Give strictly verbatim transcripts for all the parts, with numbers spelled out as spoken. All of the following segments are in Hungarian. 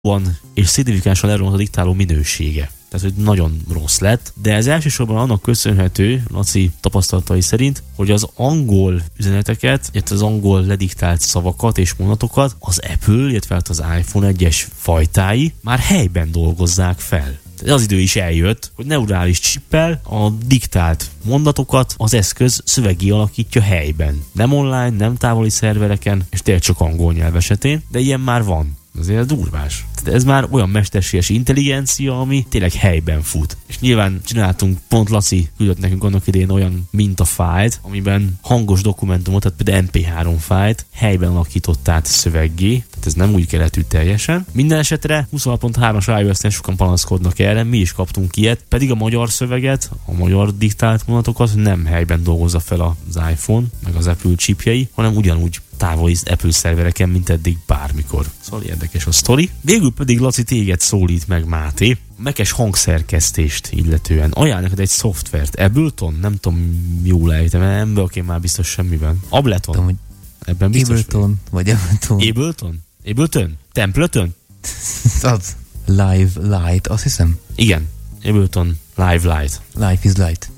van és szignifikánsan leromlott a diktáló minősége. Tehát, hogy nagyon rossz lett, de ez elsősorban annak köszönhető, Laci tapasztalatai szerint, hogy az angol üzeneteket, illetve az angol lediktált szavakat és mondatokat az Apple, illetve az iPhone egyes fajtái már helyben dolgozzák fel. Az idő is eljött, hogy neurális csippel a diktált mondatokat az eszköz szövegé alakítja helyben. Nem online, nem távoli szervereken, és tényleg csak angol nyelv esetén, de ilyen már van. Azért durvás. Tehát ez már olyan mesterséges intelligencia, ami tényleg helyben fut. És nyilván csináltunk, pont Laci küldött nekünk annak idején olyan mintafájlt, amiben hangos dokumentumot, tehát például em pé három fájlt helyben alakított át szöveggé, tehát ez nem úgy keletű teljesen. Minden esetre huszonhat pont hármas iOS-nél sokan panaszkodnak erre, mi is kaptunk ilyet, pedig a magyar szöveget, a magyar diktált mondatokat nem helyben dolgozza fel az iPhone, meg az Apple chipjei, hanem ugyanúgy távoli Apple szervereken, mint eddig bármikor. Szóval érdekes a sztori. Végül pedig Laci téged szólít meg Máté. Mac-es hangszerkesztést illetően. Ajánl neked egy szoftvert. Ableton? Nem tudom, jól ejtem, ember, aki már biztos semmiben. Ableton? Tudom, ebben biztos Ableton, vagy Ableton. Ableton? Ableton? Templeton? Az. Live Light, azt hiszem. Igen. Ableton Live Light. Life is light.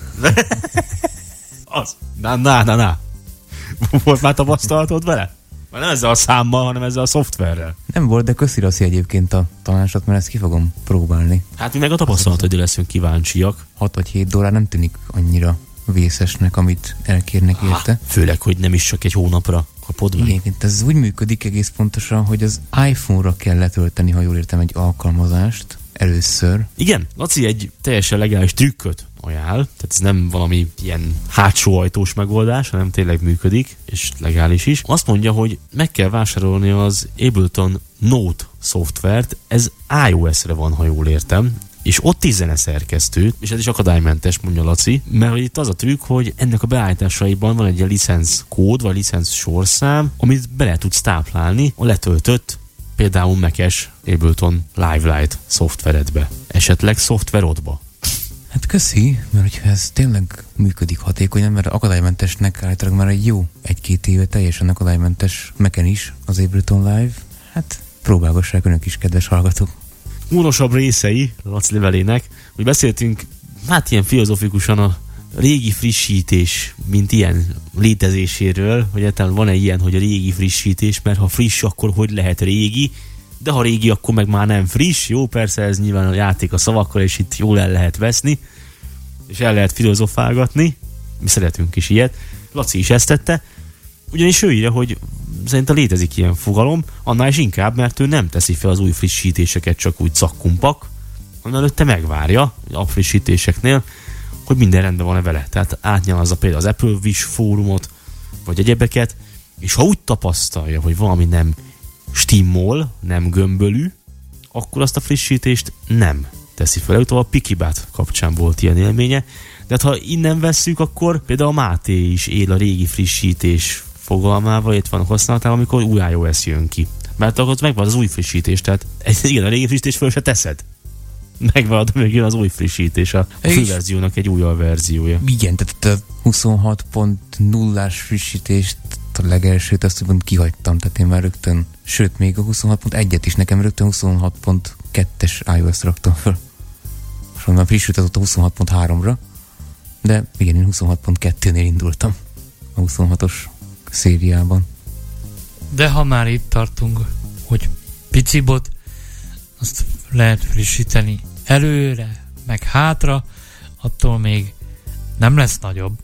Az. Na, na, na, na. Volt már tapasztalatod vele? Már nem ezzel a számmal, hanem ezzel a szoftverrel. Nem volt, de köszi Rassi egyébként a tanácsot, mert ezt ki fogom próbálni. Hát mi meg a tapasztalatodra leszünk kíváncsiak. hat vagy hét dollár nem tűnik annyira vészesnek, amit elkérnek érte. Ha, főleg, hogy nem is csak egy hónapra kapod meg. Igen, ez úgy működik egész pontosan, hogy az iPhone-ra kell letölteni, ha jól értem, egy alkalmazást először. Igen, Laci egy teljesen legális trükköt ajánl, tehát ez nem valami ilyen hátsó ajtós megoldás, hanem tényleg működik, és legális is. Azt mondja, hogy meg kell vásárolni az Ableton Note szoftvert, ez iOS-re van, ha jól értem, és ott is zeneszerkesztő, és ez is akadálymentes, mondja Laci, mert itt az a trükk, hogy ennek a beállításaiban van egy ilyen licensz kód, vagy licensz sorszám, amit bele tudsz táplálni a letöltött például Mac-es Ableton Live Light szoftveredbe, esetleg szoftverodba. Hát köszi, mert hogyha ez tényleg működik hatékonyan, mert akadálymentesnek általában már egy jó egy-két éve teljesen akadálymentes Mac-en is az Ableton Live, hát próbálgassák önök is, kedves hallgatók. Únosabb részei Laci levelének, hogy beszéltünk, hát ilyen filozofikusan a régi frissítés, mint ilyen létezéséről, hogy egyáltalán van-e ilyen, hogy a régi frissítés, mert ha friss, akkor hogy lehet régi, de ha régi, akkor meg már nem friss. Jó, persze ez nyilván a játék a szavakkal, és itt jól el lehet veszni, és el lehet filozofálgatni. Mi szeretünk is ilyet. Laci is ezt tette. Ugyanis ő írja, hogy szerintem létezik ilyen fogalom, annál is inkább, mert ő nem teszi fel az új frissítéseket csak úgy szakkumpak, hanem előtte megvárja a frissítéseknél, hogy minden rendben van-e vele. Tehát átnyalazza például az Apple Wish fórumot, vagy egyebeket, és ha úgy tapasztalja, hogy valami nem stimmol, nem gömbölű, akkor azt a frissítést nem teszi fel. Utána a Pikibát kapcsán volt ilyen élménye, de hát ha innen vesszük, akkor például a Máté is él a régi frissítés fogalmával, itt vannak használatában, amikor új iOS jön ki. Mert akkor megvan az új frissítés, tehát igen, a régi frissítés föl se teszed. Megvan, még jön az új frissítés, a főverziónak egy újabb verziója. Igen, tehát a huszonhat pont nullás frissítést, a legelsőt azt úgymond kihagytam, tehát én már rögtön, sőt, még a huszonhat pont egyet is nekem rögtön huszonhat pont kettes iOS raktam föl. És már frissült az ott a huszonhat pont háromra, de igen, én huszonhat pont kettőnél indultam a huszonhatos szériában. De ha már itt tartunk, hogy picibot, azt lehet frissíteni előre, meg hátra, attól még nem lesz nagyobb.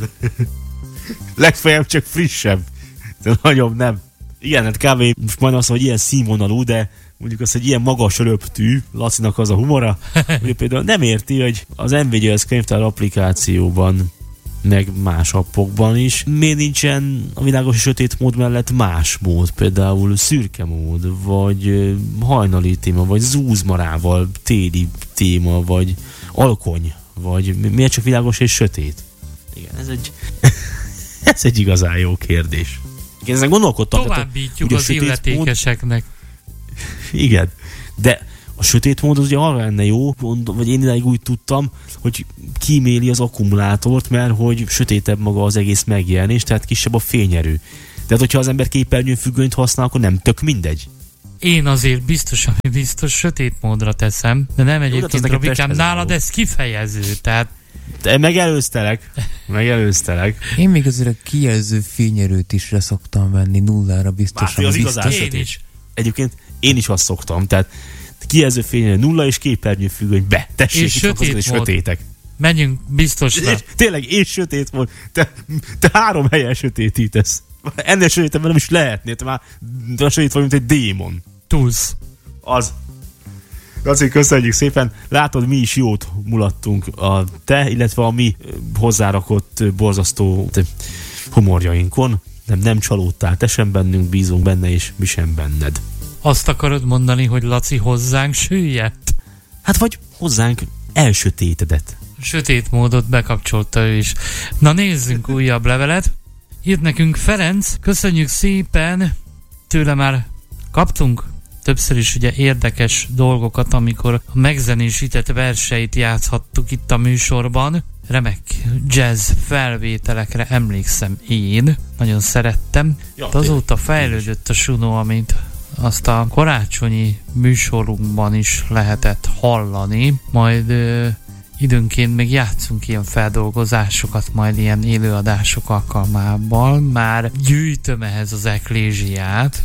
Legfeljebb csak frissebb, de nagyobb nem. Igen, hát kb. Most majd azt, hogy ilyen színvonalú, de mondjuk azt, hogy ilyen magas röptű, Lacinak az a humora, hogy például nem érti, hogy az NVIDIA-hez könyvtár applikációban, meg más appokban is, miért nincsen a világos és sötét mód mellett más mód, például szürke mód, vagy hajnali téma, vagy zúzmarával téli téma, vagy alkony, vagy miért csak világos és sötét? Igen, ez egy ez egy igazán jó kérdés. Igen, ezen gondolkodtam. Továbbítjuk az illetékeseknek. Mód... Igen, de a sötét mód az ugye arra lenne jó, vagy én idáig úgy tudtam, hogy kíméli az akkumulátort, mert hogy sötétebb maga az egész megjelenés, tehát kisebb a fényerő. Tehát, hogyha az ember képernyőn függönyt használ, akkor nem tök mindegy. Én azért biztos, ami biztos sötét módra teszem, de nem egyébként, Robikám, nálad ez kifejező, tehát... De megelőztelek, megelőztelek. Én még azért a kijelző fényerőt is szoktam venni, nullára biztosan. Az igazán én is. Egyébként én is azt szoktam, tehát kijelző fényerő nulla és képernyő függöny be. Tessék, és sötét sötétek. Menjünk biztosra. És, tényleg, és sötét volt. Te, te három helyen sötétítesz. Ennél sötétebb nem is lehetnél. Te már te sötét vagy, mint egy démon. Túlsz. Az. Laci, köszönjük szépen. Látod, mi is jót mulattunk a te, illetve a mi hozzárakott borzasztó humorjainkon. Nem, nem csalódtál. Te sem bennünk, bízunk benne, és mi sem benned. Azt akarod mondani, hogy Laci hozzánk süllyedt? Hát vagy hozzánk elsötétedett. Sötét módot bekapcsolta ő is. Na nézzünk újabb levelet. Írt nekünk Ferenc, köszönjük szépen. Tőle már kaptunk többször is ugye érdekes dolgokat, amikor a megzenésített verseit játszhattuk itt a műsorban. Remek jazz felvételekre emlékszem én. Nagyon szerettem. Ja, azóta fejlődött a sunó, amint azt a karácsonyi műsorunkban is lehetett hallani. Majd ö, időnként még játszunk ilyen feldolgozásokat, majd ilyen élőadások alkalmával. Már gyűjtöm ehhez az eklézsiát.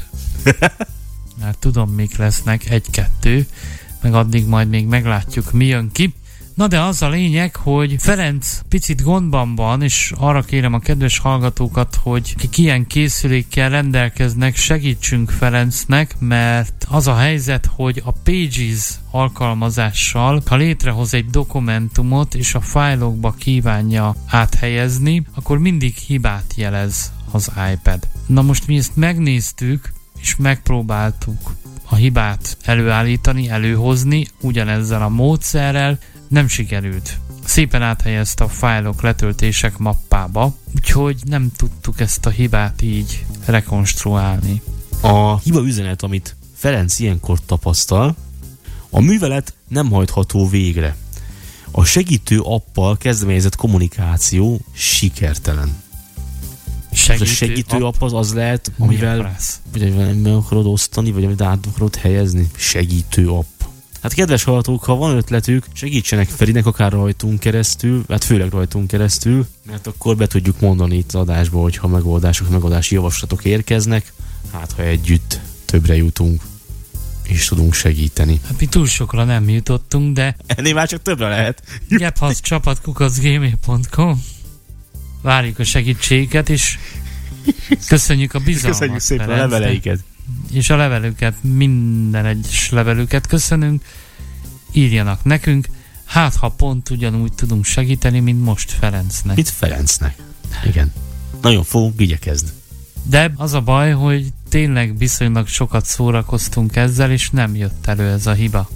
Már tudom, mik lesznek, egy-kettő, meg addig majd még meglátjuk, mi jön ki. Na de az a lényeg, hogy Ferenc picit gondban van, és arra kérem a kedves hallgatókat, hogy kik ilyen készülékkel rendelkeznek, segítsünk Ferencnek, mert az a helyzet, hogy a Pages alkalmazással, ha létrehoz egy dokumentumot, és a fájlokba kívánja áthelyezni, akkor mindig hibát jelez az iPad. Na most mi ezt megnéztük, és megpróbáltuk a hibát előállítani, előhozni, ugyanezzel a módszerrel, nem sikerült. Szépen áthelyezte a fájlok letöltések mappába, úgyhogy nem tudtuk ezt a hibát így rekonstruálni. A hiba üzenet, amit Ferenc ilyenkor tapasztal, a művelet nem hajtható végre. A segítő appal kezdeményezett kommunikáció sikertelen. Segítő, a segítő app az az lehet, Mi amivel vagy meg akarod osztani, vagy amit át akarod helyezni. Segítő app. Hát kedves hallgatók, ha van ötletük, segítsenek Ferinek akár rajtunk keresztül, hát főleg rajtunk keresztül, mert akkor be tudjuk mondani itt az adásba, hogyha megoldások, megoldási javaslatok érkeznek, hát ha együtt többre jutunk, és tudunk segíteni. Hát mi túl sokra nem jutottunk, de ennél már csak többre lehet. gebhardt csapat kukac gmail pont com. Várjuk a segítséget, és köszönjük a bizalmat. Köszönjük szépen Ferenc, a leveleiket. És a levelüket, minden egyes levelüket köszönünk. Írjanak nekünk, hát ha pont ugyanúgy tudunk segíteni, mint most Ferencnek. Mint Ferencnek. Igen. Nagyon fogunk igyekezni. De az a baj, hogy tényleg viszonylag sokat szórakoztunk ezzel, és nem jött elő ez a hiba.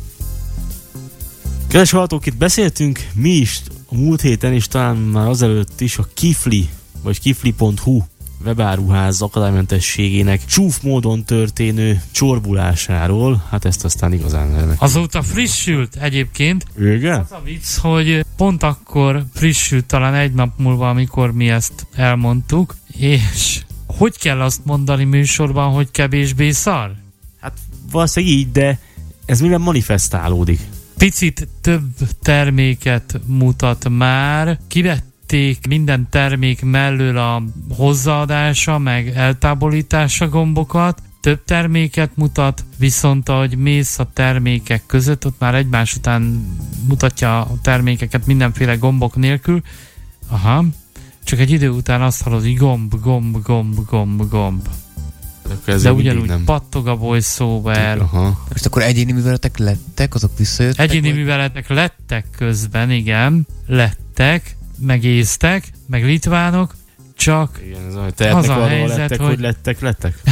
Kedves hallgatók, itt beszéltünk mi is a múlt héten, és talán már azelőtt is a Kifli, vagy kifli pont hu webáruház akadálymentességének csúf módon történő csorbulásáról. Hát ezt aztán igazán remek. Azóta frissült egyébként. Igen? Az a vicc, hogy pont akkor frissült, talán egy nap múlva, amikor mi ezt elmondtuk, és hogy kell azt mondani műsorban, hogy kevésbé szar? Hát valószínűleg így, de ez miben manifestálódik? Picit több terméket mutat már, kivették minden termék mellől a hozzáadása, meg eltávolítása gombokat, több terméket mutat, viszont ahogy mész a termékek között, ott már egymás után mutatja a termékeket mindenféle gombok nélkül. Aha, csak egy idő után azt hallod, hogy gomb, gomb, gomb, gomb, gomb. De ugyanúgy nem pattog a voice-over. Aha. Most akkor egyéni műveletek lettek, azok visszajöttek? Egyéni vagy? műveletek lettek közben, igen. Lettek, meg észtek, meg litvánok, csak igen, ez olyan, tehetnek az a arról helyzet, lettek, hogy... hogy lettek, lettek?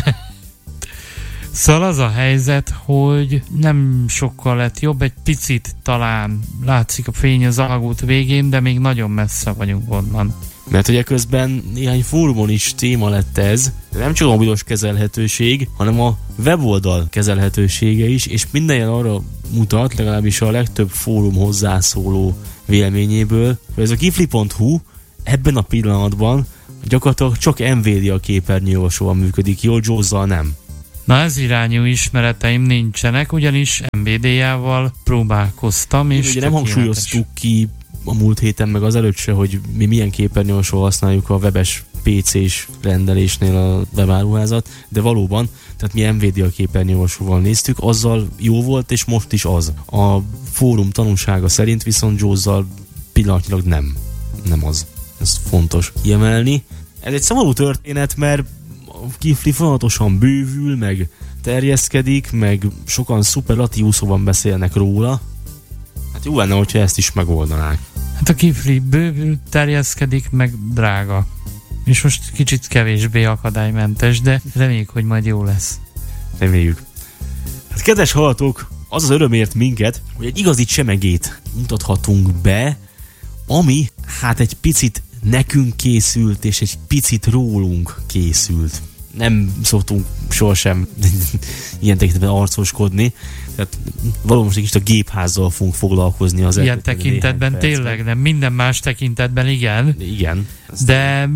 Szóval az a helyzet, hogy nem sokkal lett jobb, egy picit talán látszik a fény az alagút végén, de még nagyon messze vagyunk onnan. Mert ugye közben néhány fórumon is téma lett ez, de nem csak a mobilos kezelhetőség, hanem a weboldal kezelhetősége is, és minden ilyen arra mutat, legalábbis a legtöbb fórum hozzászóló véleményéből, hogy ez a kifli pont hu ebben a pillanatban gyakorlatilag csak Nvidia képernyőolvasóval működik, jól, JAWS-zal nem. Na ez irányú ismereteim nincsenek, ugyanis em bé dé-jával próbálkoztam, és ugye nem hangsúlyoztuk ki a múlt héten meg az előtt se, hogy mi milyen képernyősor használjuk a webes pé cés rendelésnél a webáruházat, de valóban, tehát mi Nvidia képernyősóval néztük, azzal jó volt, és most is az. A fórum tanulsága szerint viszont Jaws-zal pillanatnyilag nem. Nem az. Ez fontos kiemelni. Ez egy szomorú történet, mert a Kifli folyamatosan bővül, meg terjeszkedik, meg sokan szuperlatív szóban beszélnek róla. Hát jó lenne, hogyha ezt is megoldanák. Hát a Kifli bővül, terjeszkedik, meg drága. És most kicsit kevésbé akadálymentes, de reméljük, hogy majd jó lesz. Reméljük. Hát kedves hallgatók, az az örömért minket, hogy egy igazi csemegét mutathatunk be, ami hát egy picit nekünk készült, és egy picit rólunk készült. Nem szoktunk sohasem ilyen tekintetben arcoskodni, tehát valóban most egy kicsit a gépházzal fogunk foglalkozni az ilyen tekintetben tényleg nem, minden más tekintetben igen. Igen. De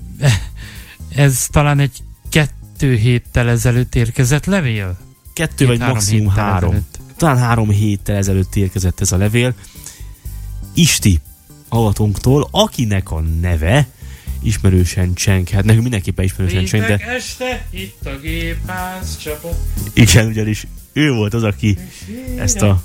ez talán egy kettő héttel ezelőtt érkezett levél? Kettő vagy maximum három. Ezelőtt. Talán három héttel ezelőtt érkezett ez a levél. Isti hallgatónktól, akinek a neve ismerősen cseng, hát nekünk mindenképpen ismerősen cseng, de... este itt a gépház csapok. Igen, ugyanis ő volt az, aki ezt a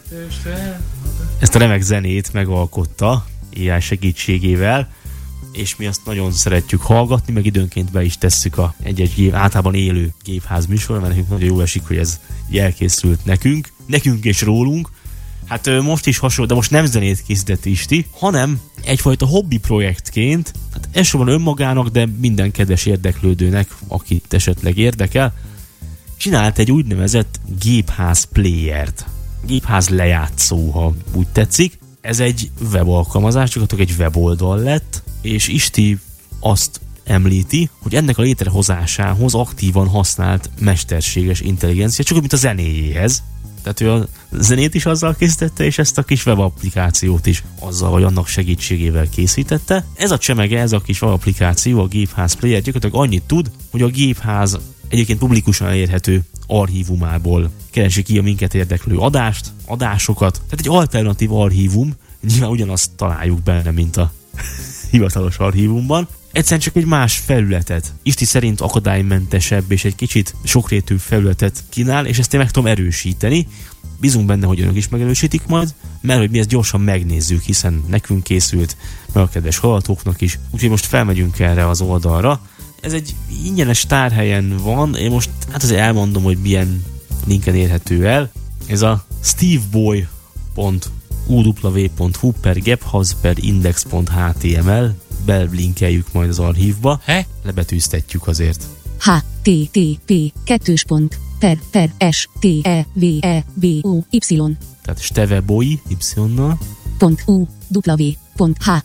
ezt a remek zenét megalkotta á i segítségével, és mi azt nagyon szeretjük hallgatni, meg időnként be is tesszük a egy-egy gép, általában élő gépház műsor, mert nekünk nagyon jó esik, hogy ez elkészült nekünk, nekünk és rólunk. Hát most is hasonló, de most nem zenét készített Isti, hanem egyfajta hobbi projektként, hát elsősorban önmagának, de minden kedves érdeklődőnek, akit esetleg érdekel, csinált egy úgynevezett gépház playert. Gépház lejátszó, ha úgy tetszik. Ez egy webalkalmazás, csak egy weboldal lett, és Isti azt említi, hogy ennek a létrehozásához aktívan használt mesterséges intelligencia, csak úgy, mint a zenéjéhez. Tehát ő a zenét is azzal készítette, és ezt a kis webapplikációt is azzal vagy annak segítségével készítette. Ez a csemege, ez a kis webapplikáció, a Gépház Player gyakorlatilag annyit tud, hogy a gépház egyébként publikusan elérhető archívumából keresi ki a minket érdeklő adást, adásokat. Tehát egy alternatív archívum, nyilván ugyanazt találjuk benne, mint a hivatalos archívumban. Egyszerűen csak egy más felületet, Isti szerint akadálymentesebb és egy kicsit sokrétűbb felületet kínál, és ezt én meg tudom erősíteni. Bízunk benne, hogy önök is megerősítik majd, mert hogy mi ezt gyorsan megnézzük, hiszen nekünk készült, meg a kedves hallgatóknak is. Úgyhogy most felmegyünk erre az oldalra. Ez egy ingyenes tárhelyen van, én most hát azért elmondom, hogy milyen linken érhető el. Ez a steveboy pont u w w pont hu per gepház per index pont h t m l, belinkeljük majd az archívba, He? lebetűztetjük azért. H T T P kettős pont per per S T E V E B O Y Tehát steveboy y-nal pont U W pont H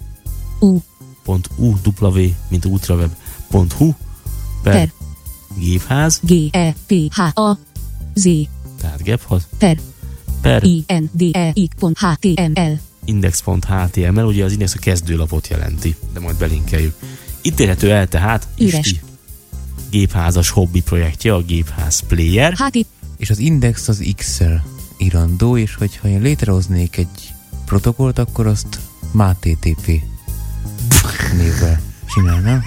U pont U W mint ultraweb pont hu per, per gépház G E P H A Z tehát gepház per per I N D E I pont H T M L index pont h t m l, ugye az index a kezdőlapot jelenti, de majd belinkeljük. Itt érhető el tehát Üres. Isti gépházas hobbi projektje, a Gépház Player. H T És az index az X-el irandó, és hogyha én létrehoznék egy protokollt, akkor azt M A T T P névvel csinálnám.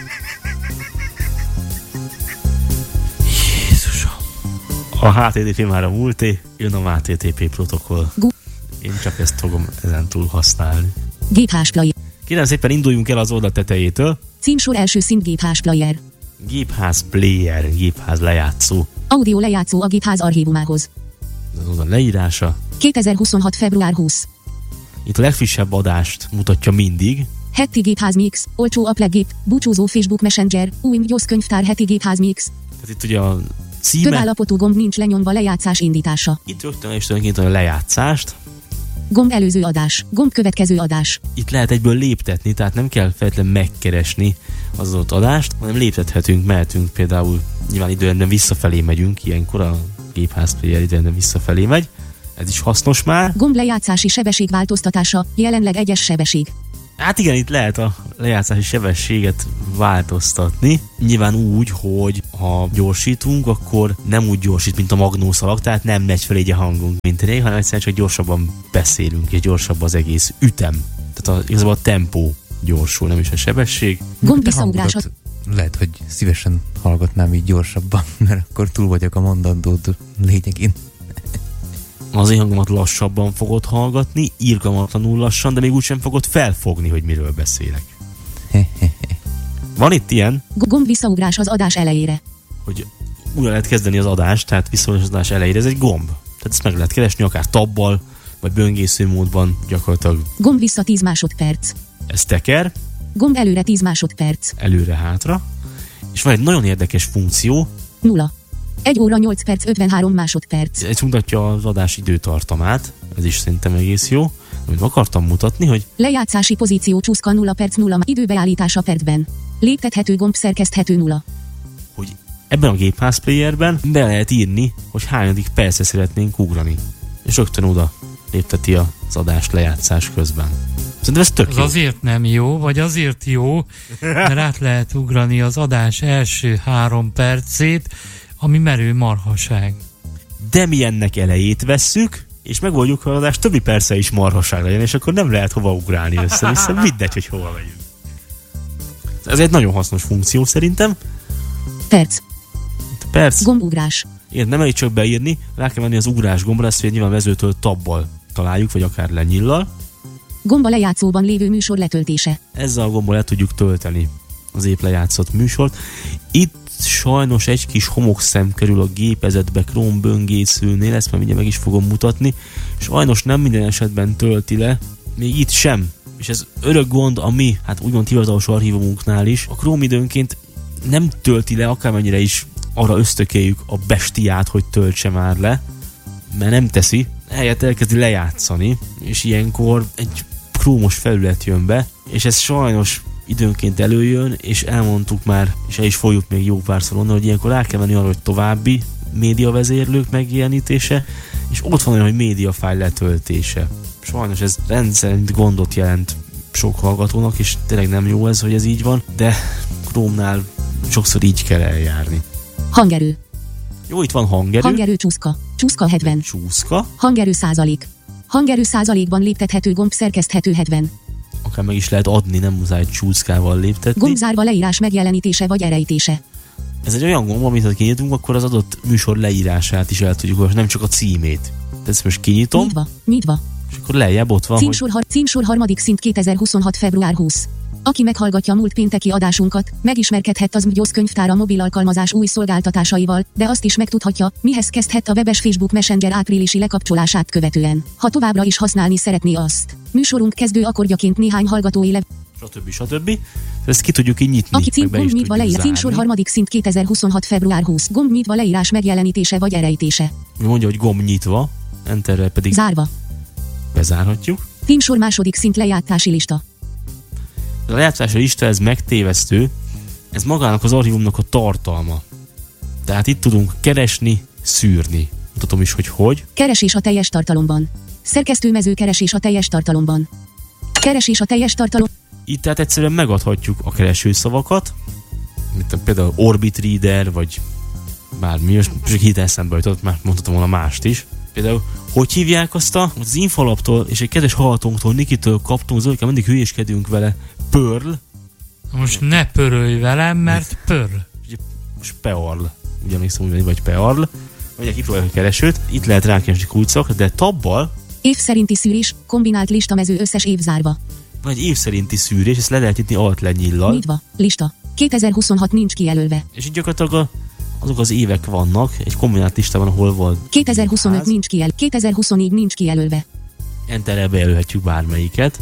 Jézusom. A H T T P már a múlté, jön a M A T T P protokoll. Gu- Én csak ezt fogom ezen túl használni. Gépház Player Kérem szépen, induljunk el az oldal tetejétől. címsor első szint Gépház Player Gépház Player, gépház lejátszó. audio lejátszó a gépház archívumához Ez az oldal leírása. kétezer-huszonhat. február huszadika. Itt a legfrissebb adást mutatja mindig. Heti gépház mix, olcsó applegép, búcsúzó Facebook Messenger, új gyorsz könyvtár heti gépház mix. Tehát itt ugye a Több címe. állapotú gomb nincs lenyomva lejátszás indítása. Itt rögtön is tulajdonképpen a lejátszást. Gomb előző adás, gomb következő adás. Itt lehet egyből léptetni, tehát nem kell feltétlenül megkeresni az adott adást, hanem léptethetünk, mehetünk például, nyilván időrendben visszafelé megyünk, ilyenkor a Gépház Player időrendben visszafelé megy. Ez is hasznos már. Gomb lejátszási sebesség változtatása, jelenleg egyes sebesség. Hát igen, itt lehet a lejátszási sebességet változtatni. Nyilván úgy, hogy ha gyorsítunk, akkor nem úgy gyorsít, mint a magnószalag, tehát nem megy fel így a hangunk, mint rég, hanem egyszerűen csak gyorsabban beszélünk, és gyorsabb az egész ütem. Tehát a, igazából a tempó gyorsul, nem is a sebesség. Gomb visszaugrás. Lehet, hogy szívesen hallgatnám így gyorsabban, mert akkor túl vagyok a mondandód lényegén. Az én hangomat lassabban fogod hallgatni, irgalmatlanul lassan, de még úgysem fogod felfogni, hogy miről beszélek. Van itt ilyen, Gomb visszaugrás az adás elejére. hogy újra lehet kezdeni az adást, tehát visszaugrás az adás elejére, ez egy gomb. Tehát ezt meg lehet keresni akár tabbal, vagy böngésző módban gyakorlatilag. Gomb vissza tíz másodperc. Ez teker, Gomb előre tíz másodperc. előre-hátra, és van egy nagyon érdekes funkció, Nulla. egy óra nyolc perc ötvenhárom másodperc. ez mutatja az adás időtartamát, ez is szerintem egész jó. Amit akartam mutatni, hogy Lejátszási pozíció csúszka nulla perc nulla időbeállítása percben. Léptethető gomb szerkeszthető nulla. hogy ebben a gépházplayerben be lehet írni, hogy hányadik percre szeretnénk ugrani. És rögtön oda lépteti az adást lejátszás közben. Szerintem ez tök Az jó. azért nem jó, vagy azért jó, mert át lehet ugrani az adás első három percét, ami merő marhaság. De mi ennek elejét vesszük, és megoldjuk, hogy az adás többi perce is marhaság legyen, és akkor nem lehet hova ugrálni össze-vissza, mindegy, hogy hova megyünk. Ez egy nagyon hasznos funkció szerintem. Perc. Itt perc, Gombugrás. igen, nem elég csak beírni, rá kell menni az ugrás gombra, ezt nyilván vezőtől tabbal találjuk, vagy akár lenyillal. Gomb a lejátszóban lévő műsor letöltése. Ezzel a gombbal le tudjuk tölteni az épp lejátszott műsort. Itt sajnos egy kis homokszem kerül a gépezetbe Chrome böngészőnél, ezt már mindjárt meg is fogom mutatni. Sajnos nem minden esetben tölti le, még itt sem. És ez örök gond a mi, hát úgymond hivatalos archívumunknál is. A Chrome időnként nem tölti le, akármennyire is arra ösztökéljük a bestiát, hogy töltse már le, mert nem teszi, helyett elkezdi lejátszani, és ilyenkor egy Chrome-os felület jön be, és ez sajnos időnként előjön, és elmondtuk már, és el is fogjuk még jó párszor onnan, hogy ilyenkor rá kell menni arra, hogy további médiavezérlők megjelenítése, és ott van olyan, hogy médiafájl letöltése. Sajnos ez rendszerint gondot jelent sok hallgatónak, és tényleg nem jó ez, hogy ez így van, de Chrome-nál sokszor így kell eljárni. Hangerő. Jó, itt van hangerő. Hangerő csúszka. Csúszka hetven. Csúszka. Hangerő százalék. Hangerő százalékban léptethető gomb szerkeszthető hetven. Akár meg is lehet adni, nem muszáj csúszkával léptetni. Gomb zárva leírás megjelenítése vagy erejtése. Ez egy olyan gomb, amit ha kinyitunk, akkor az adott műsor leírását is el tudjuk olvasni, nem csak a címét. Tehát ezt most kinyitom, Nyitva. Nyitva. és akkor lejjebb ott van, Címsor, hogy har- címsor harmadik szint kétezer-huszonhat. február huszadika. Aki meghallgatja múlt pénteki adásunkat, megismerkedhet az MGYOSZ könyvtár a mobil alkalmazás új szolgáltatásaival, de azt is megtudhatja, mihez kezdhet a webes Facebook Messenger áprilisi lekapcsolását követően, ha továbbra is használni szeretné azt. Műsorunk kezdő akkordjaként néhány hallgatói le... stb. stb. Ezt ki tudjuk így nyitni, Aki cím meg be is gomb nyitva tudjuk leírás. Címsor zárni. harmadik szint kétezer-huszonhat. február huszadika. Gomb nyitva leírás megjelenítése vagy erejtése. Mondja, hogy gomb nyitva, enterrel pedig Zárva. bezárhatjuk. Címsor második szint lejátszási lista. A lejátszási lista, ez megtévesztő, ez magának az archívumnak a tartalma. Tehát itt tudunk keresni, szűrni. Mutatom is, hogy hogy. Keresés a teljes tartalomban. Szerkesztőmező keresés a teljes tartalomban. Keresés a teljes tartalom. Itt tehát egyszerűen megadhatjuk a keresőszavakat, mint például Orbit Reader, vagy bármi, most csak hit eszembe jutott, már mondhatom volna mást is. Például, hogy hívják azt a, az Infalaptól és egy kedves hallgatónktól, Nikitől kaptunk, Zolika, mindig hülyéskedünk vele, Pearl, Most ne pörölj velem, mert Pearl. ugye most Pearl, ugye emlékszem úgy, vagy Pearl, vagy kipróbáljuk a keresőt, itt lehet rákeresni kulcsszavakat, de tabbal Év szerinti szűrés, kombinált listamező összes év zárva. van egy év szerinti szűrés, ezt le lehet nyitni alt lenyillal, Nyitva. Lista. kétezer-huszonhat nincs kijelölve. és így gyakorlatilag a, azok az évek vannak, egy kombinált listában, ahol van kétezer-huszonöt nincs kijelölve. kétezer-huszonnégy nincs kijelölve. enterrel bejelölhetjük bármelyiket.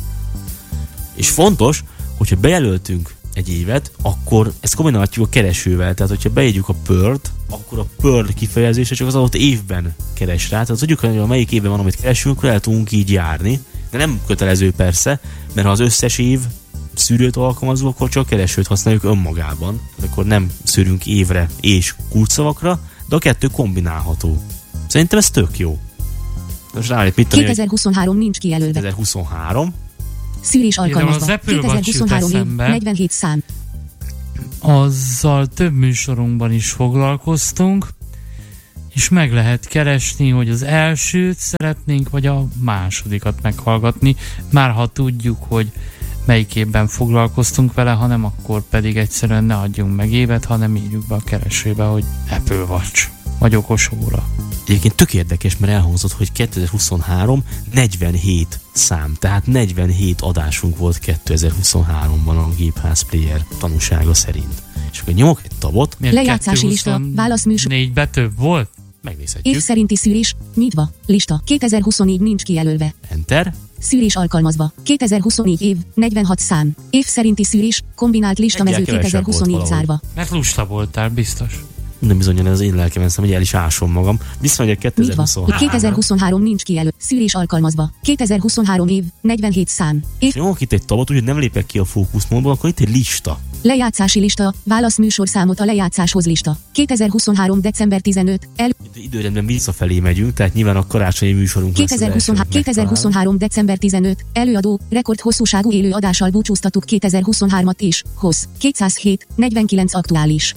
És fontos, hogyha bejelöltünk egy évet, akkor ezt kombinálhatjuk a keresővel. Tehát, hogyha beírjuk a Pearl-t, akkor a Pearl kifejezése csak az adott évben keres rá. Tehát tudjuk, hogy melyik évben van, amit keresünk, akkor el tudunk így járni. De nem kötelező persze, mert ha az összes év szűrőt alkalmazunk, akkor csak a keresőt használjuk önmagában. Akkor nem szűrünk évre és kulcsszavakra, de a kettő kombinálható. Szerintem ez tök jó. Most ráállítani, hogy kétezer-huszonhárom nincs kijelölve. kétezer-huszonhárom. Szűrés alkalmazva. az Apple Watch jut kétezer-huszonhárom év, eszembe. negyvenhét szám. Azzal több műsorunkban is foglalkoztunk, és meg lehet keresni, hogy az elsőt szeretnénk, vagy a másodikat meghallgatni, már ha tudjuk, hogy melyik évben foglalkoztunk vele, hanem akkor pedig egyszerűen ne adjunk meg évet, hanem írjuk be a keresőbe, hogy Apple Watch, vagy okos óra. Egyébként tök érdekes, mert elhangzott, hogy kétezer-huszonhárom negyvenhét szám, tehát negyvenhét adásunk volt kétezer-huszonháromban a Gépház Player tanúsága szerint. És akkor nyomok egy tabot, Miért Lejátszási lista, válaszműsor. négybe több volt? megnézhetjük. Év szerinti szűrés, nyitva, lista, kétezer-huszonnégy nincs kijelölve. Enter. Szűrés alkalmazva, kétezer-huszonnégy év, negyvenhat szám. Év szerinti szűrés, kombinált listamező Egyel kevesebb kétezer-huszonnégy volt zárva. Mert lusta voltál, biztos. Nem bizonyan az én lelkem, hogy el is ásom magam. Viszont Nyitva, kétezer-huszonhárom. kétezer-huszonhárom nincs kijelölt. Szűrés alkalmazva, kétezer-huszonhárom év, negyvenhét szám. Év Nyomok itt egy tabot, úgyhogy nem lépek ki a fókuszmódból, akkor itt egy lista. lejátszási lista, válaszműsorszámot a lejátszáshoz lista. kétezer-huszonhárom december tizenöt, el Itt időrendben visszafelé megyünk, tehát nyilván a karácsonyi műsorunk lesz az kétezer-huszonhárom, első, kétezer-huszonhárom december tizenöt, előadó, rekord hosszúságú élő adással búcsúztattuk kétezer-huszonhármat is, hossz, kétszázhét, negyvenkilenc aktuális.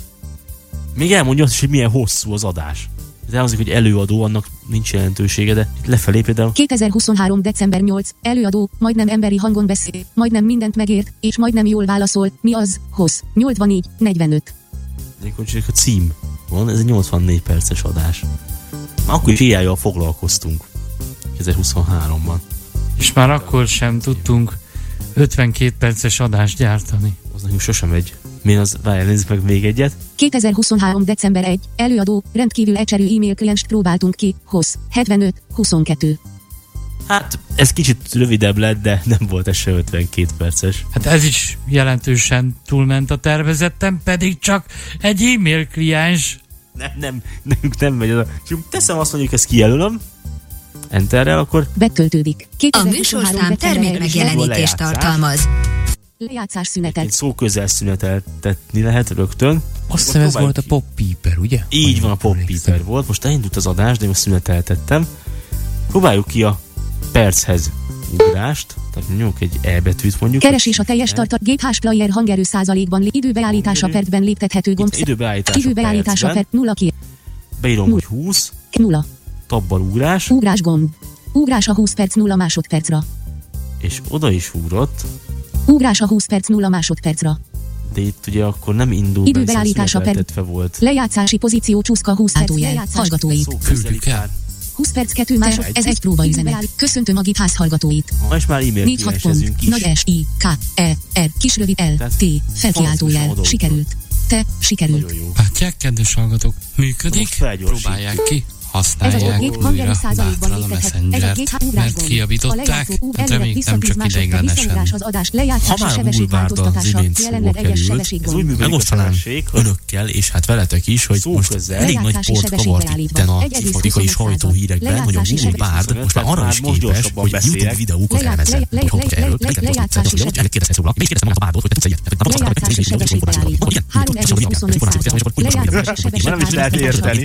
még elmondja azt is, hogy milyen hosszú az adás. Ez elhangzik, hogy előadó, annak nincs jelentősége, de itt lefelé például kétezer-huszonhárom december nyolc, előadó, majdnem emberi hangon beszél, majdnem mindent megért, és majdnem jól válaszol, mi az, hossz, nyolcvannégy, negyvenöt. akkor csak a cím van, ez egy nyolcvannégy perces adás. Már akkor is éjjel foglalkoztunk. kétezer-huszonháromban. És már akkor sem tudtunk ötvenkét perces adást gyártani. Az nekünk sosem megy. Mi az, várjál, nézzük meg még egyet. kétezer-huszonhárom december elseje, előadó, rendkívül egyszerű e-mail klienst próbáltunk ki, hossz, hetvenöt, huszonkettő. Hát, ez kicsit rövidebb lett, de nem volt ez se ötvenkét perces. Hát ez is jelentősen túlment a tervezettem, pedig csak egy e-mail kliens. Nem, nem, nem, nem megy az. És teszem azt, mondjuk, ezt kijelölöm, enterrel, akkor Betöltődik. A kétezer-huszonhárom műsorszám december termék elseje, megjelenítést Lejátszás. tartalmaz. lejátszás egy szünetet. szó közel szüneteltetni lehet rögtön. Azt hiszem ez volt a Pop Piper, ugye? Így van, a Pop Emlékszem. Piper volt. Most elindult az adás, de most szüneteltettem. Próbáljuk ki a perchez ugrást. Tehát nyomjuk egy E betűt mondjuk. Keresés a teljes tartat, Gépház Player hangerő százalékban, lé- időbeállítása percben léptethető gomb. Itt időbeállítása, Időbeállítása percben. per, nulla ki, Beírom, null. hogy húsz, nulla. tabbal ugrás, Ugrás gomb. Ugrás a húsz perc nulla másodpercra. és oda is ugrott, Ugrás a húsz perc nulla másodpercra. de itt ugye akkor nem indul be, Időbeállítása hiszen per- szüneteltetve volt. Lejátszási pozíció csúszka húsz perc. Átójel, Lejátszás- hallgatóit. Szó közeli Küldjük el. pár. húsz perc kettő másod. Ez egy próbaüzenet. Köszöntöm a Gépház hallgatóit. Ha és már e-mail négy hat kliensezünk pont, is. nagy S, I, K, E, R, kis rövid L, Tehát T, felkiáltójel, oda sikerült. Te, sikerült. Nagyon jó. Látják, kedves hallgatók? Működik? Most felgyorsít. Próbálják ki. Ez az Használják gép hangerő újra százalékban bátran a léptethet. Ez a Messengert, két mert ugrásgomb. A kijavították, lejátszó ú- hát előre reméljük vissza nem tíz csak másodperc, ideiglenesen. visszaugrás az adás, Ha lejátszási már sebesség Google Bard az változtatása, imént szóba jelenleg egyes került, sebesség ez úgy gomb. működik a Megosztanám sebesség, hogy önökkel, és hát veletek is, hogy Szó most közel. elég nagy Lejátszási port sebesség kavart felállítva. itten a egy egész politikai huszonöt sajtóhírekben, hogy a Lejátszási Google sebesség. Bard most már arra is Most képes, gyorsabban hogy beszélek. YouTube videókat Leját- elvezet. le- le- Hogy le- erről le- neked lejátszási tudsz, hogy kérdeztem szóval, még kérdeztem magát a Bardot, hogy te tudsz egyet. Lejátszási sebesség felállítva. három egész huszonöt Lejátszási sebesség Nem is lehet érteni.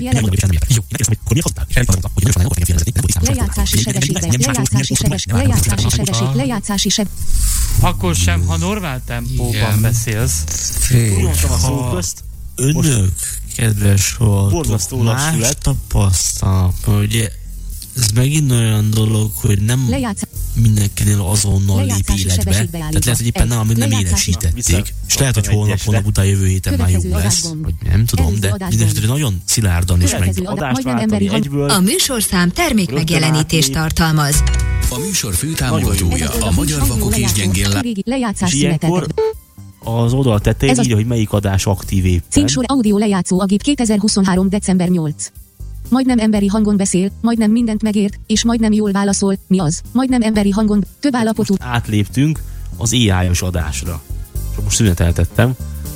Lejátszási sebesség, lejátszási sebesség, lejátszási sebesség, lejátszási sebesség. Akkor sem, ha normál tempóban Igen. beszélsz. Fé. Mondtam a szó közt. Önök, kedves hallgatók, Borzasztó lassú más lett. tapasztal, hogy ez megint olyan dolog, hogy nem Lejátszás. mindenkinél azonnal lép Lejátszási életbe. sebesség Tehát beállítva. lehet, hogy éppen nem, amit nem Lejátszási- élesítették. És lehet, hogy holnap, egyesre. holnap után jövő héten már jó Következő lesz. adásgomb. Vagy nem tudom, Előző de adásgomb. mindenesetre nagyon szilárdan és meg Következő adás, Adást majdnem váltani emberi hang. egyből. A műsorszám termék Rögtön megjelenítést átlép. tartalmaz. A műsor főtámogatója a Magyar Vakok és Gyengén Lá... És Lejátszás ilyenkor szünetet. az oldal tetején Ez az- írja, hogy melyik adás aktív éppen. Címsor audio lejátszó a gép kétezer-huszonhárom december nyolc. Majdnem emberi hangon beszél, majdnem mindent megért, és majdnem jól válaszol, mi az? Majdnem emberi hangon, több állapotú. Most átléptünk az á i-os adásra. És most szüneteltettem.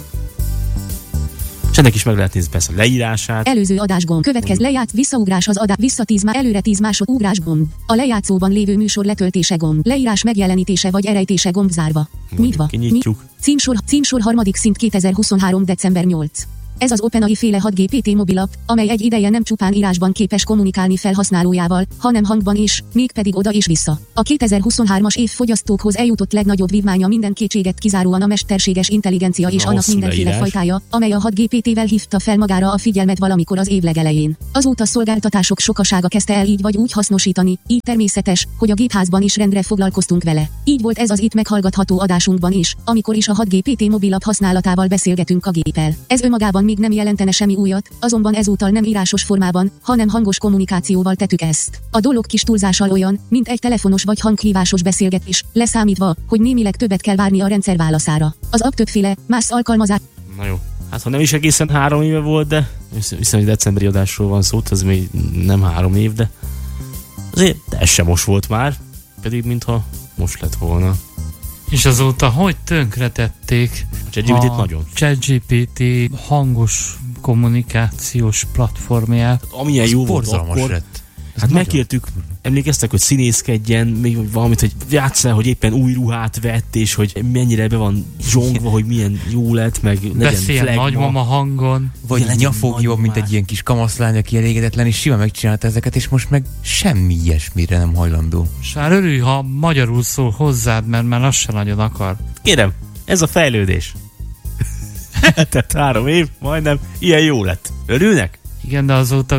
És ennek is meg lehet nézni persze a leírását. Előző adásgomb. Következ lejátsz, visszaugrás az adás, vissza tíz má, előre tíz másod, ugrás gomb. A lejátszóban lévő műsor letöltése gomb. Leírás megjelenítése vagy elejtése gomb zárva. Nyitva. Kinyitjuk. Címsor, címsor harmadik szint kétezer-huszonhárom december nyolc. Ez az OpenAI féle hat G P T mobilapp, amely egy ideje nem csupán írásban képes kommunikálni felhasználójával, hanem hangban is, mégpedig oda és vissza. A kétezer-huszonhármas év fogyasztókhoz eljutott legnagyobb vívmánya minden kétséget kizáróan a mesterséges intelligencia és annak mindenféle fajtája, amely a hat G P T-vel hívta fel magára a figyelmet valamikor az év legelején. Azóta szolgáltatások sokasága kezdte el így vagy úgy hasznosítani, így természetes, hogy a gépházban is rendre foglalkoztunk vele. Így volt ez az itt meghallgatható adásunkban is, amikor is a hat G P T mobilapp használatával beszélgetünk a géppel. Ez önmagában még nem jelentene semmi újat, azonban ezúttal nem írásos formában, hanem hangos kommunikációval tettük ezt. A dolog kis túlzással olyan, mint egy telefonos vagy hanghívásos beszélgetés, leszámítva, hogy némileg többet kell várni a rendszer válaszára. Az app többféle, más alkalmazás. Na jó. Hát ha nem is egészen három éve volt, de viszont decemberi adásról van szó, ez még nem három év, de azért ez sem most volt már, pedig mintha most lett volna. És azóta hogy tönkretették a ChatGPT-t nagyon. ChatGPT hangos kommunikációs platformját. Amilyen jó volt akkor. Lett. Hát nagyon megkértük, emlékeztek, hogy színészkedjen, még valamit, hogy játsszál, hogy éppen új ruhát vett, és hogy mennyire be van zsongva, hogy milyen jó lett, meg legyen beszél flagma. Nagymama hangon. Vagy nyafogjon, mint egy ilyen kis kamaszlány, aki elégedetlen, és simán megcsinálta ezeket, és most meg semmi ilyesmire nem hajlandó. És már örülj, ha magyarul szól hozzád, mert már azt sem nagyon akar. Kérem, ez a fejlődés. Tehát három év, majdnem, ilyen jó lett. Örülnek? Igen, de azóta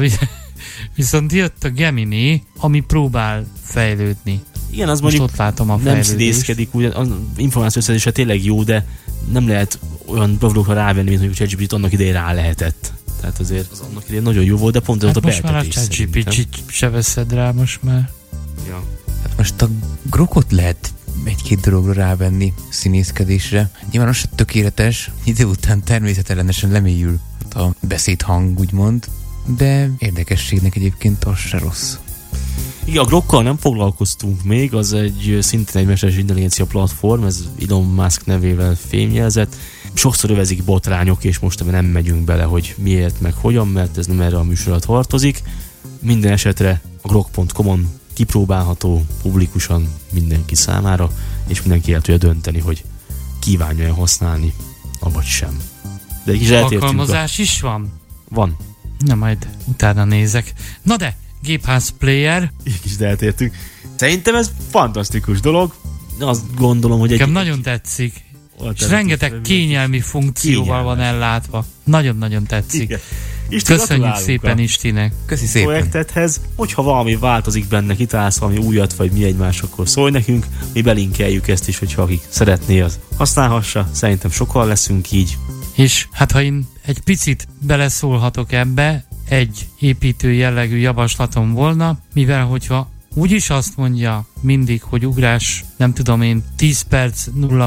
viszont jött a Gemini, ami próbál fejlődni. Igen, az most mondjuk ott látom a nem szidészkedik, ugye az információszerzése tényleg jó, de nem lehet olyan bevlókra rávenni, mint hogy a ChatGPT annak idején rá lehetett. Tehát azért az annak idején nagyon jó volt, de pont ez hát ott a beeltetés. Most már a ChatGPT se veszed rá most már. Ja. Hát most a Grokot lehet egy-két dologra rávenni színészkedésre. Nyilván az tökéletes, idő után természetellenesen lemélyül a beszédhang, úgymond, de érdekességnek egyébként az se rossz. Igen, a Grokkal nem foglalkoztunk még, az egy szintén egy mesterséges intelligencia platform, ez Elon Musk nevével fémjelzett. Sokszor övezik botrányok, és most nem megyünk bele, hogy miért, meg hogyan, mert ez nem erre a műsorra tartozik. Minden esetre a grok pont com-on kipróbálható publikusan mindenki számára, és mindenki el tudja dönteni, hogy kívánja-e használni, avagy sem. De egy kis eltértünk. Alkalmazás a... is van? Van. Na, majd utána nézek. Na de, gépház player. Így is eltértünk. Szerintem ez fantasztikus dolog. Azt gondolom, hogy nekem egy... nagyon tetszik. És rengeteg kényelmi funkcióval kényelmes. Van ellátva. Nagyon-nagyon tetszik. Igen. Isten, köszönjük szépen Istinek. Köszi szépen. Projektethez, hogyha valami változik benne, kitalálsz valami újat, vagy mi egymás, akkor szólj nekünk. Mi belinkeljük ezt is, hogyha aki szeretné, az használhassa. Szerintem sokan leszünk így. És hát ha én egy picit beleszólhatok ebbe, egy építő jellegű javaslatom volna, mivel hogyha úgyis azt mondja mindig, hogy ugrás, nem tudom én, tíz perc, nulla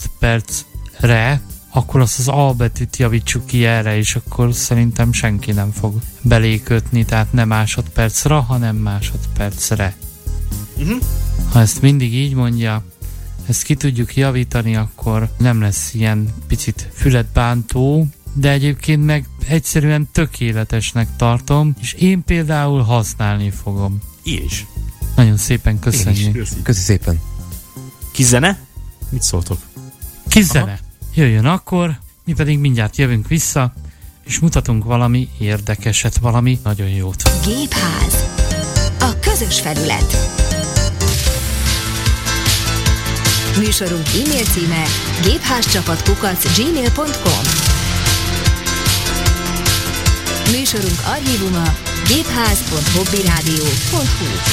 másodpercre, akkor azt az A betűt javítsuk ki erre, és akkor szerintem senki nem fog belékötni, tehát nem másodpercra, hanem másodpercre. Uh-huh. Ha ezt mindig így mondja, ezt ki tudjuk javítani, akkor nem lesz ilyen picit fületbántó, de egyébként meg egyszerűen tökéletesnek tartom, és én például használni fogom. És? Nagyon szépen köszönjük. Köszi. Köszi szépen. Kizene? Mit szóltok? Kizene. Jöjjön akkor, mi pedig mindjárt jövünk vissza, és mutatunk valami érdekeset, valami nagyon jót. Gépház. A közös felület. Műsorunk e-mail címe gépházcsapat kukac gmail pont com. Műsorunk archívuma gépház pont hobbyradio pont hu.